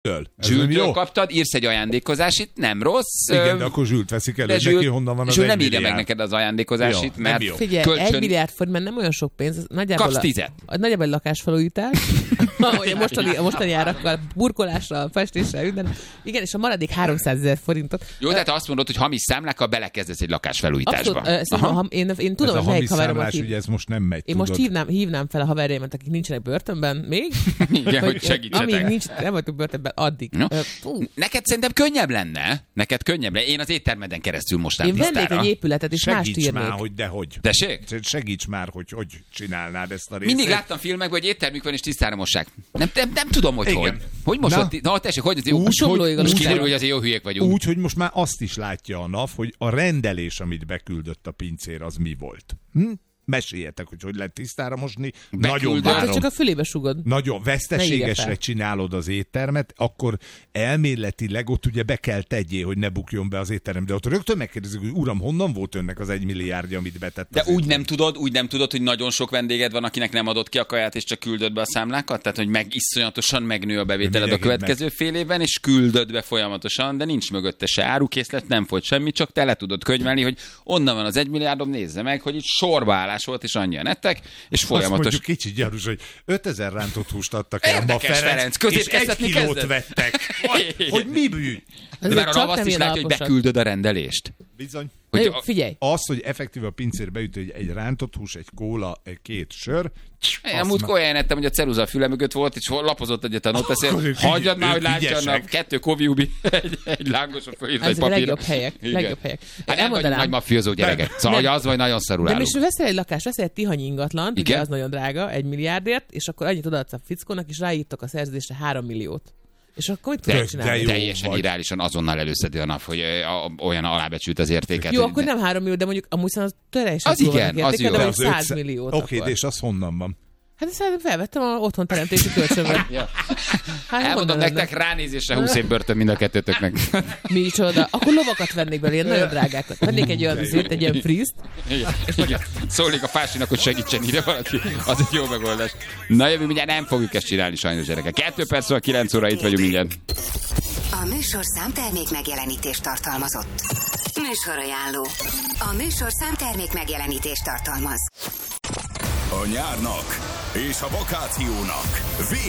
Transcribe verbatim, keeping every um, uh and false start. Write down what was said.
Zsültől kaptad, írsz egy ajándékozásit, nem rossz. Igen, de akkor Zsült veszik elő, Zsült, neki honnan van az Zsült egy nem írja milliárd. meg neked az ajándékozásit, jó, mert Figyelj, kölcsön... egy milliárd forint, mert nem olyan sok pénz, nagyjából Kapsz a, tizet. a, nagyjából egy lakásfelújítás, ahogy a mostani, a mostani árakkal, burkolással, festéssel, minden. Igen, és a maradék háromszázezer forintot. Jó, tehát azt mondod, hogy hamis számlákkal belekezdesz egy lakásfelújításba. Abszolút, uh, ha, én, én tudom, ez hogy a melyik hamis haverom, számlás, aki... ugye ez most nem megy, Én tudod. most hívnám, hívnám fel a haverjaimat, akik nincsenek börtönben még. Igen, hogy segítsetek. Amíg nincs, nem vagyok börtönben, addig. No. Uh, Neked szerintem könnyebb lenne. Neked könnyebb lenne. Én az éttermeden keresztül most nem Én vennék tisztára. egy épületet, és mást Segíts írnék. már, hogy dehogy. Tessék? Segíts már, hogy hogy csinálnád ezt a részt. Mindig láttam filmekben, hogy éttermük van és tisztára mossák. Nem, nem, nem tudom, hogy Igen. hogy. Hogy mosott? Na, na tessék, hogy az jó. Úgy, hogy- Most úgy, kiderül, hogy- hogy azért jó hülyék vagyunk. Úgy, hogy most már azt is látja a NAV, hogy a rendelés, amit beküldött a pincér, az mi volt. Hm? Meséljetek, hogy hogy lehet tisztára mosni. Nagyon Beküldött. Hát, várom. csak a fülébe sugod. Nagyon Ne veszteségesre írja fel. csinálod az éttermet, akkor elméletileg ott ugye be kell tegyél, hogy ne bukjon be az étterem. De ott rögtön megkérdezik, hogy uram, honnan volt önnek az egy milliárdja, amit betett De az úgy étterem? nem tudod, úgy nem tudod, hogy nagyon sok vendéged van, akinek nem adott ki a kaját, és csak küldöd be a számlákat? Tehát, hogy meg iszonyatosan megnő a bevételed a Mindenki következő fél évben, és küldöd be folyamatosan, de nincs mögötte se árukészlet, nem folyt semmi, csak te le tudod könyvelni, hogy onnan van az egy milliárdom, nézze meg, hogy itt sorbaállás volt, és annyian ettek, és Azt folyamatos. mondjuk kicsit gyanús, hogy ötezer rántott húst adtak el ma Érdekes, Ferenc, Ferenc, és egy közétkeztetni kilót kezded? vettek. Hogy, hogy mi bűn? De Ezért már a csak NAV azt nem is ilyen látja, hogy alaposak. beküldöd a rendelést. Bizony. Na Hogy jó, a- figyelj. Az, hogy effektíve a pincér beüt, hogy egy rántott hús, egy kóla, egy két sör. Én azt múltkor olyan ettem, hogy a ceruza a füle mögött volt, és lapozott egyet a noteszél. Akkor ők Hagyjad ügy- már, hogy ők látja a ügyesek. kettő koviubi, egy, egy lángosot fölírta egy Ezek a papírra. legjobb helyek. Igen. Legjobb helyek. Hát nem vagy Elmondanám. nagy mafiózó gyerekek. Szóval, hogy az vagy nagyon szarul De állunk. most veszel egy lakást, veszel egy tihanyi ingatlant, ugye Igen. az nagyon drága, egy milliárdért, és akkor annyit odaadsz a fickónak, és ráírtak a szerződésre három milliót. És akkor mit De, tudod de csinálni? jó teljesen vagy. irálisan azonnal előszedi a nap, hogy ö, a, olyan alábecsült az értéket. Jó, hogy akkor de- nem három millió, de mondjuk amúgy szerintem az teljesen Az túl igen, vannak az értéke, jó. de Az mondjuk száz ötszáz milliót Oké, akkor. de és az honnan van? Hát ezt felvettem a otthon teremtési kölcsönben. Ja. Hát Elmondom honnan lenne? nektek, ránézésre húsz év börtön mind a kettőtöknek. Micsoda. Akkor lovakat vennék belőle, ilyen nagyon drágákat. Vennék egy olyan vizét, egy ilyen frízt. Igen, igen. Szólnék a fásinak, hogy segítsen ide valaki. Az egy jó megoldás. Na jövő, mindjárt nem fogjuk ezt csinálni sajnos, gyerekek. Kettő perc szóval kilenc óra itt vagyunk mindjárt. A műsor számtermék megjelenítést tartalmazott. Műsorajánló. A műsor számtermék megjelenítést tartalmaz. A nyárnak és a vakációnak vége.